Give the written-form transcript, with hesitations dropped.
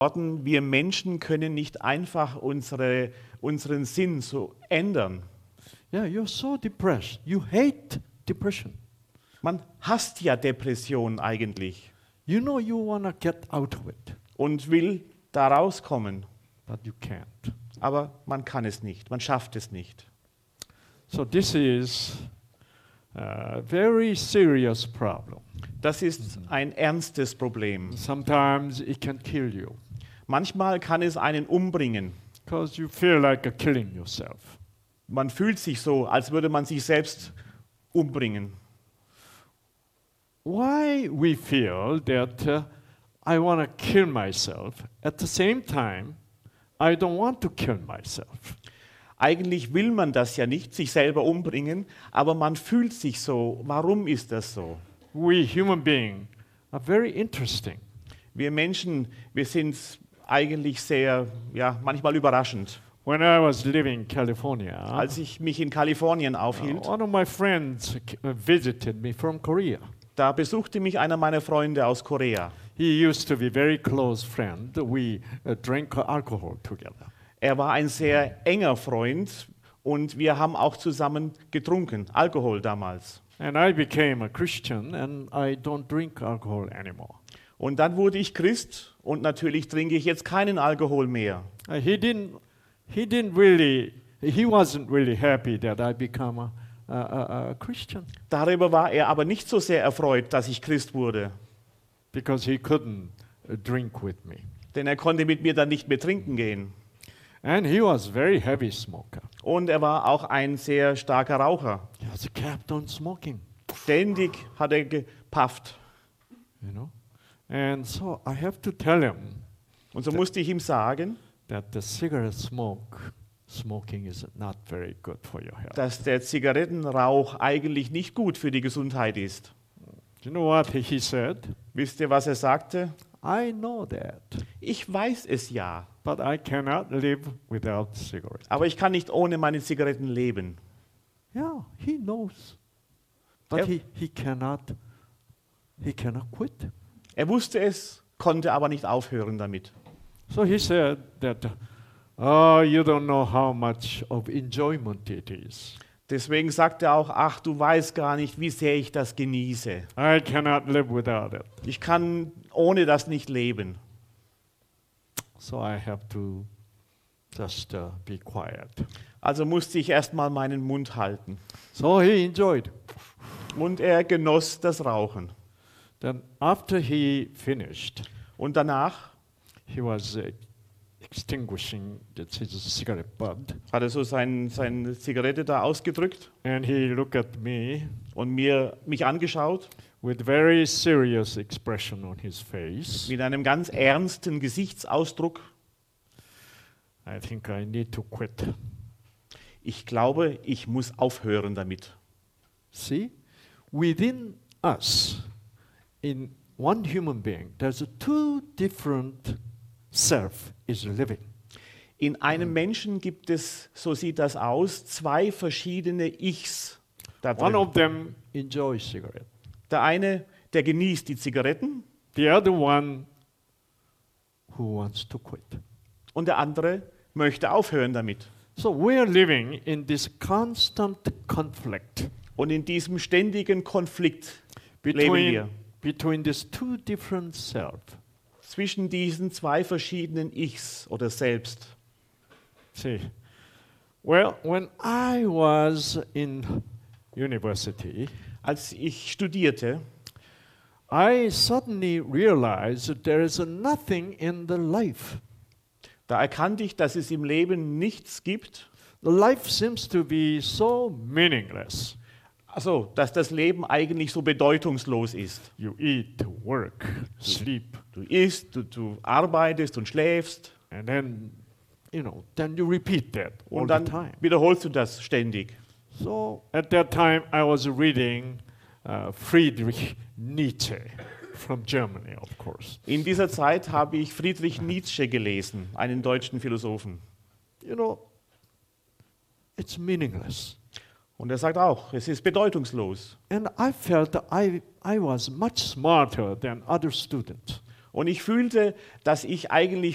Worten, wir Menschen können nicht einfach unseren Sinn so ändern. Yeah, you're so depressed. You hate depression. Man hasst ja Depressionen eigentlich You know you want to get out of it, und will da rauskommen, but you can't. aber man kann es nicht, man schafft es nicht. So this is a very serious problem. Das ist ein ernstes Problem. Sometimes it can kill you Manchmal kann es einen umbringen. because you feel like killing yourself. Man fühlt sich so, als würde man sich selbst umbringen. Why we feel that I want to kill myself, at the same time, I don't want to kill myself. Eigentlich will man das ja nicht, sich selber umbringen, aber man fühlt sich so. Warum ist das so? We human beings are very interesting. Wir Menschen, wir sind eigentlich sehr, ja, manchmal überraschend. When I was living in California, Als ich mich in Kalifornien aufhielt, one of my friends visited me from Korea. da besuchte mich einer meiner Freunde aus Korea. He used to be a very close friend. We drank alcohol together. Er war ein sehr enger Freund und wir haben auch zusammen getrunken, Alkohol damals. And I became a Christian and I don't drink alcohol anymore. Und dann wurde ich Christ und natürlich trinke ich jetzt keinen Alkohol mehr. He wasn't really happy that I become a Christian Darüber war er aber nicht so sehr erfreut, dass ich Christ wurde, because he couldn't drink with me. denn er konnte mit mir dann nicht mehr trinken gehen. And he was a very heavy smoker. Und er war auch ein sehr starker Raucher. He has kept on smoking, Ständig hat er gepafft. you know. And so I have to tell him Und so musste ich ihm sagen, that the smoking is not very good for your health. dass der Zigarettenrauch eigentlich nicht gut für die Gesundheit ist. You know what he said? Wisst ihr, was er sagte? I know that, Ich weiß es ja, but I cannot live without cigarettes. aber ich kann nicht ohne meine Zigaretten leben. Yeah, he knows, but Yep. he cannot quit. Er wusste es, konnte aber nicht aufhören damit. So he said that, oh, you don't know how much of enjoyment it is. Deswegen sagt er auch, ach, du weißt gar nicht, wie sehr ich das genieße. I cannot live without it. Ich kann ohne das nicht leben. So I have to just be quiet. Also musste ich erstmal meinen Mund halten. So he enjoyed. Und er genoss das Rauchen. Then after he finished, Und danach he was extinguishing his cigarette butt, hat er so seine Zigarette da ausgedrückt and he looked at me und mich angeschaut with very serious expression on his face. mit einem ganz ernsten Gesichtsausdruck. I think I need to quit. Ich glaube, ich muss aufhören damit. See, within us, in one human being, there's two different self is living. In einem Menschen gibt es, so sieht das aus, zwei verschiedene Ichs da One drin. of them enjoys cigarette. Der eine, der genießt die Zigaretten The other one who wants to quit. und der andere möchte aufhören damit. So we're living in this constant conflict Und in diesem ständigen Konflikt leben wir between these two different self. zwischen diesen zwei verschiedenen Ichs oder Selbst. See, well, when I was in university, Als ich studierte, I suddenly realized that there is nothing in the life. da erkannte ich, dass es im Leben nichts gibt, The life seems to be so meaningless. also dass das Leben eigentlich so bedeutungslos ist. You eat, work, sleep, Du isst, du arbeitest und schläfst and then, then you repeat that all und the dann time. wiederholst du das ständig. So at that time, I was reading Friedrich Nietzsche from Germany, of course. In dieser Zeit habe ich Friedrich Nietzsche gelesen, einen deutschen Philosophen. It's meaningless. Und er sagt auch, es ist bedeutungslos. And I felt that I was much smarter than other students. Und ich fühlte, dass ich eigentlich